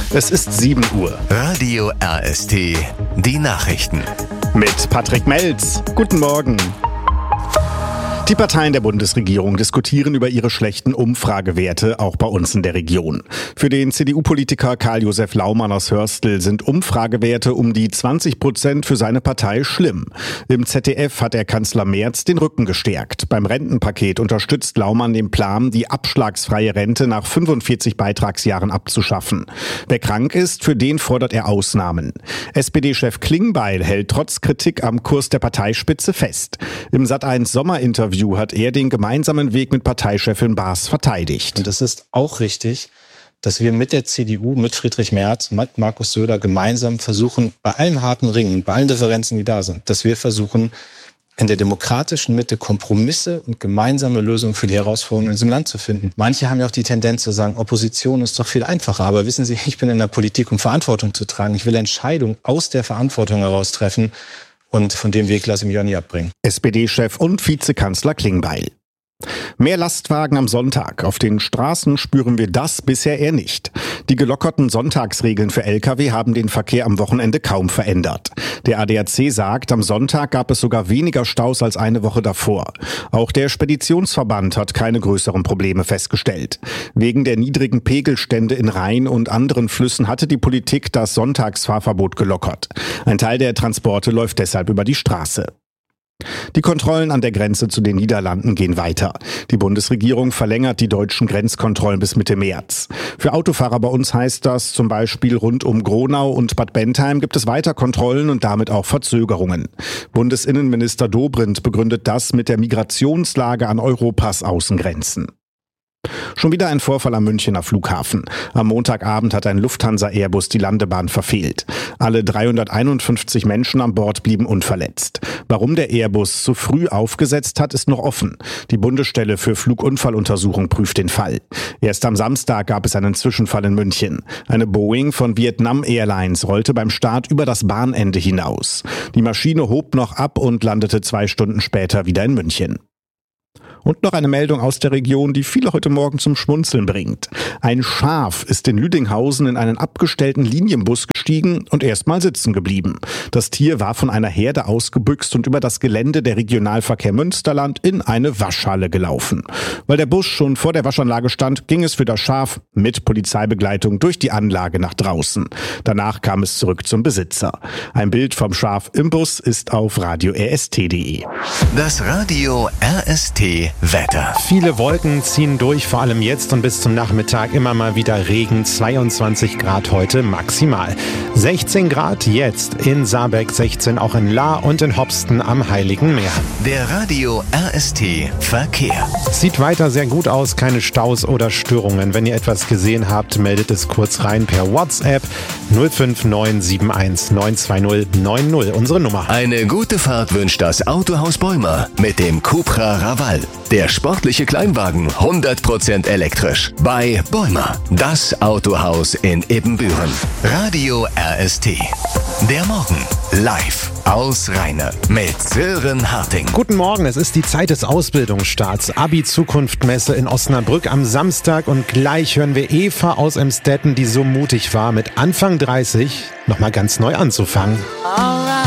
Es ist 7 Uhr. Radio RST, die Nachrichten. Mit Patrick Melz. Guten Morgen. Die Parteien der Bundesregierung diskutieren über ihre schlechten Umfragewerte, auch bei uns in der Region. Für den CDU-Politiker Karl-Josef Laumann aus Hörstel sind Umfragewerte um die 20% für seine Partei schlimm. Im ZDF hat er Kanzler Merz den Rücken gestärkt. Beim Rentenpaket unterstützt Laumann den Plan, die abschlagsfreie Rente nach 45 Beitragsjahren abzuschaffen. Wer krank ist, für den fordert er Ausnahmen. SPD-Chef Klingbeil hält trotz Kritik am Kurs der Parteispitze fest. Im Sat.1 Sommerinterview hat er den gemeinsamen Weg mit Parteichefin Baas verteidigt. Und es ist auch richtig, dass wir mit der CDU, mit Friedrich Merz, mit Markus Söder gemeinsam versuchen, bei allen harten Ringen, bei allen Differenzen, die da sind, dass wir versuchen, in der demokratischen Mitte Kompromisse und gemeinsame Lösungen für die Herausforderungen in diesem Land zu finden. Manche haben ja auch die Tendenz zu sagen, Opposition ist doch viel einfacher. Aber wissen Sie, ich bin in der Politik, um Verantwortung zu tragen. Ich will Entscheidungen aus der Verantwortung heraus treffen. Und von dem Weg lasse ich mich auch nie abbringen. SPD-Chef und Vizekanzler Klingbeil. Mehr Lastwagen am Sonntag. Auf den Straßen spüren wir das bisher eher nicht. Die gelockerten Sonntagsregeln für Lkw haben den Verkehr am Wochenende kaum verändert. Der ADAC sagt, am Sonntag gab es sogar weniger Staus als eine Woche davor. Auch der Speditionsverband hat keine größeren Probleme festgestellt. Wegen der niedrigen Pegelstände in Rhein und anderen Flüssen hatte die Politik das Sonntagsfahrverbot gelockert. Ein Teil der Transporte läuft deshalb über die Straße. Die Kontrollen an der Grenze zu den Niederlanden gehen weiter. Die Bundesregierung verlängert die deutschen Grenzkontrollen bis Mitte März. Für Autofahrer bei uns heißt das zum Beispiel rund um Gronau und Bad Bentheim gibt es weiter Kontrollen und damit auch Verzögerungen. Bundesinnenminister Dobrindt begründet das mit der Migrationslage an Europas Außengrenzen. Schon wieder ein Vorfall am Münchener Flughafen. Am Montagabend hat ein Lufthansa-Airbus die Landebahn verfehlt. Alle 351 Menschen an Bord blieben unverletzt. Warum der Airbus so früh aufgesetzt hat, ist noch offen. Die Bundesstelle für Flugunfalluntersuchung prüft den Fall. Erst am Samstag gab es einen Zwischenfall in München. Eine Boeing von Vietnam Airlines rollte beim Start über das Bahnende hinaus. Die Maschine hob noch ab und landete 2 Stunden später wieder in München. Und noch eine Meldung aus der Region, die viele heute Morgen zum Schmunzeln bringt. Ein Schaf ist in Lüdinghausen in einen abgestellten Linienbus gestiegen und erstmal sitzen geblieben. Das Tier war von einer Herde ausgebüxt und über das Gelände der Regionalverkehr Münsterland in eine Waschhalle gelaufen. Weil der Bus schon vor der Waschanlage stand, ging es für das Schaf mit Polizeibegleitung durch die Anlage nach draußen. Danach kam es zurück zum Besitzer. Ein Bild vom Schaf im Bus ist auf radio-rst.de. Das Radio RST Wetter. Viele Wolken ziehen durch, vor allem jetzt und bis zum Nachmittag immer mal wieder Regen. 22 Grad heute maximal. 16 Grad jetzt in Saarbeck, 16 auch in Lahr und in Hopsten am Heiligen Meer. Der Radio RST Verkehr. Sieht weiter sehr gut aus, keine Staus oder Störungen. Wenn ihr etwas gesehen habt, meldet es kurz rein per WhatsApp 05971 920 90, unsere Nummer. Eine gute Fahrt wünscht das Autohaus Bäumer mit dem Cupra Raval. Der sportliche Kleinwagen 100% elektrisch. Bei Bäumer, das Autohaus in Ibbenbüren. Radio RST. Der Morgen live aus Rheine mit Sören Harting. Guten Morgen, es ist die Zeit des Ausbildungsstarts. Abi-Zukunft-Messe in Osnabrück am Samstag und gleich hören wir Eva aus Emstetten, die so mutig war, mit Anfang 30 nochmal ganz neu anzufangen.